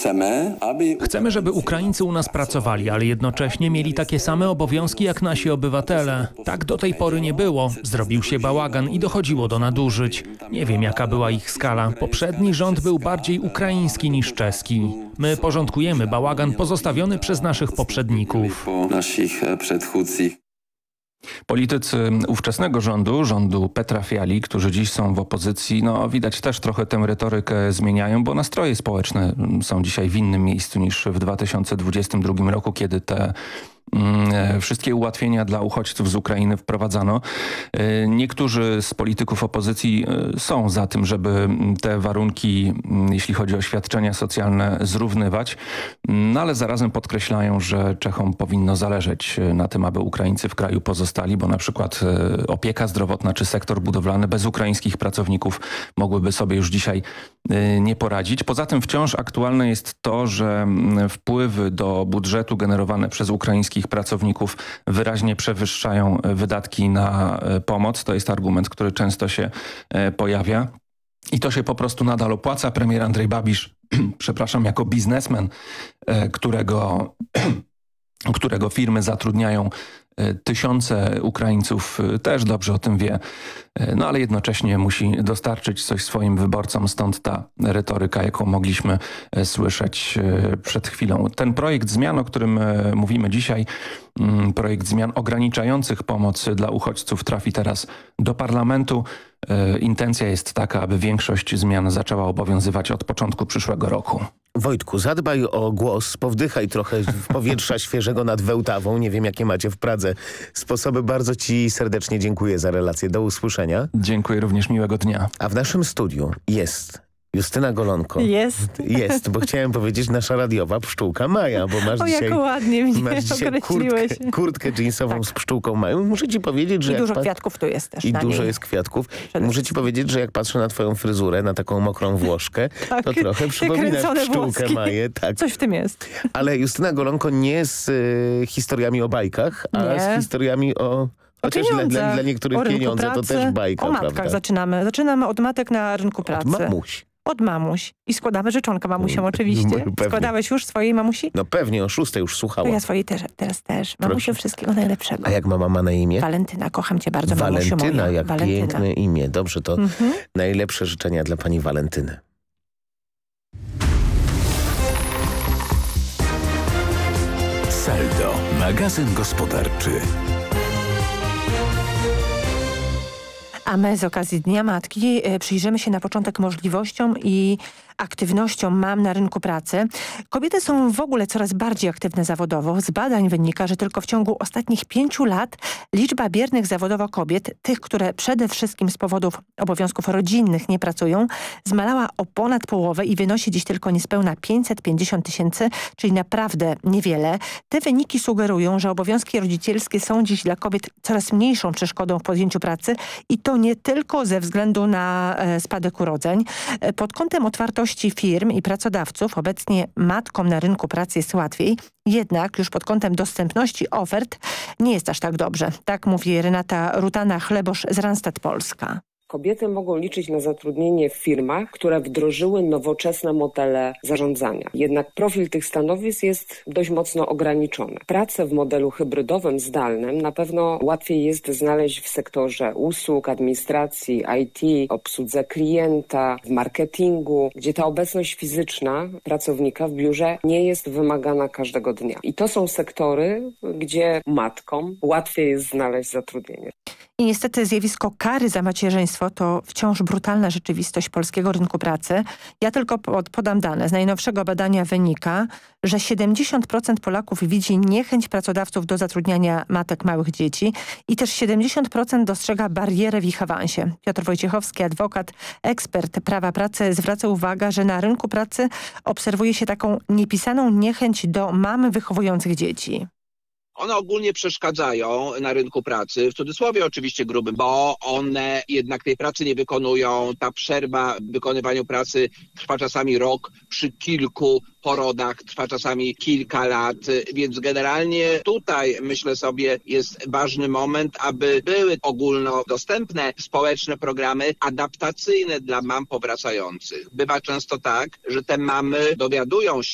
Chcemy, żeby Ukraińcy u nas pracowali, ale jednocześnie mieli takie same obowiązki jak nasi obywatele. Tak do tej pory nie było. Zrobił się bałagan i dochodziło do nadużyć. Nie wiem, jaka była ich skala. Poprzedni rząd był bardziej ukraiński niż czeski. My porządkujemy bałagan pozostawiony przez naszych poprzedników. Politycy ówczesnego rządu Petra Fiali, którzy dziś są w opozycji, widać też trochę tę retorykę zmieniają, bo nastroje społeczne są dzisiaj w innym miejscu niż w 2022 roku, kiedy te wszystkie ułatwienia dla uchodźców z Ukrainy wprowadzano. Niektórzy z polityków opozycji są za tym, żeby te warunki, jeśli chodzi o świadczenia socjalne, zrównywać, ale zarazem podkreślają, że Czechom powinno zależeć na tym, aby Ukraińcy w kraju pozostali, bo na przykład opieka zdrowotna czy sektor budowlany bez ukraińskich pracowników mogłyby sobie już dzisiaj nie poradzić. Poza tym wciąż aktualne jest to, że wpływy do budżetu generowane przez ukraińskich pracowników wyraźnie przewyższają wydatki na pomoc. To jest argument, który często się pojawia. I to się po prostu nadal opłaca. Premier Andrzej Babisz, jako biznesmen, którego firmy zatrudniają tysiące Ukraińców, też dobrze o tym wie, ale jednocześnie musi dostarczyć coś swoim wyborcom, stąd ta retoryka, jaką mogliśmy słyszeć przed chwilą. Ten projekt zmian, o którym mówimy dzisiaj, projekt zmian ograniczających pomoc dla uchodźców trafi teraz do parlamentu. Intencja jest taka, aby większość zmian zaczęła obowiązywać od początku przyszłego roku. Wojtku, zadbaj o głos, powdychaj trochę powietrza świeżego nad Wełtawą. Nie wiem, jakie macie w Pradze sposoby. Bardzo Ci serdecznie dziękuję za relację. Do usłyszenia. Dziękuję również, miłego dnia. A w naszym studiu jest Justyna Golonko. Jest, bo chciałem powiedzieć nasza radiowa pszczółka Maja, bo masz dzisiaj... jak ładnie mnie określiłeś. Kurtkę jeansową z pszczółką Mają. Muszę ci powiedzieć, że... I dużo kwiatków tu jest też. I dużo jest kwiatków. Muszę ci powiedzieć, że jak patrzę na twoją fryzurę, na taką mokrą Włoszkę, to trochę przypominasz pszczółkę Maję. Tak. Coś w tym jest. Ale Justyna Golonko nie z historiami o bajkach, a z historiami o... Chociaż dla niektórych pieniądze to też bajka, o matkach, prawda? Zaczynamy od matek na rynku pracy. Od mamuś. I składamy życzonkę mamusiom oczywiście. Pewnie. Składałeś już swojej mamusi? No pewnie, o 6 już słuchałam. To ja swojej teraz też. Mamusiu, wszystkiego najlepszego. A jak mama ma na imię? Walentyna, kocham cię bardzo, Walentyna, mamusiu moja. Jak piękne imię. Dobrze, to najlepsze życzenia dla pani Walentyny. Saldo, magazyn gospodarczy. A my z okazji Dnia Matki przyjrzymy się na początek możliwościom i aktywnością mam na rynku pracy. Kobiety są w ogóle coraz bardziej aktywne zawodowo. Z badań wynika, że tylko w ciągu ostatnich 5 lat liczba biernych zawodowo kobiet, tych, które przede wszystkim z powodów obowiązków rodzinnych nie pracują, zmalała o ponad połowę i wynosi dziś tylko niespełna 550 000, czyli naprawdę niewiele. Te wyniki sugerują, że obowiązki rodzicielskie są dziś dla kobiet coraz mniejszą przeszkodą w podjęciu pracy i to nie tylko ze względu na spadek urodzeń. Pod kątem otwartości firm i pracodawców obecnie matkom na rynku pracy jest łatwiej, jednak już pod kątem dostępności ofert nie jest aż tak dobrze. Tak mówi Renata Rutana-Chlebosz z Randstad Polska. Kobiety mogą liczyć na zatrudnienie w firmach, które wdrożyły nowoczesne modele zarządzania. Jednak profil tych stanowisk jest dość mocno ograniczony. Pracę w modelu hybrydowym, zdalnym na pewno łatwiej jest znaleźć w sektorze usług, administracji, IT, obsłudze klienta, w marketingu, gdzie ta obecność fizyczna pracownika w biurze nie jest wymagana każdego dnia. I to są sektory, gdzie matkom łatwiej jest znaleźć zatrudnienie. I niestety zjawisko kary za macierzyństwo to wciąż brutalna rzeczywistość polskiego rynku pracy. Ja tylko podam dane. Z najnowszego badania wynika, że 70% Polaków widzi niechęć pracodawców do zatrudniania matek małych dzieci i też 70% dostrzega barierę w ich awansie. Piotr Wojciechowski, adwokat, ekspert prawa pracy, zwraca uwagę, że na rynku pracy obserwuje się taką niepisaną niechęć do mam wychowujących dzieci. One ogólnie przeszkadzają na rynku pracy, w cudzysłowie oczywiście grubym, bo one jednak tej pracy nie wykonują. Ta przerwa w wykonywaniu pracy trwa czasami rok, przy kilku porodach trwa czasami kilka lat, więc generalnie tutaj myślę sobie jest ważny moment, aby były ogólnodostępne społeczne programy adaptacyjne dla mam powracających. Bywa często tak, że te mamy dowiadują się